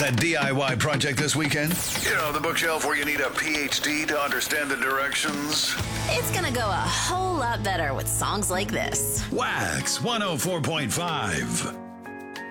That DIY project this weekend? You know, the bookshelf where you need a PhD to understand the directions? It's gonna go a whole lot better with songs like this. Wax 104.5.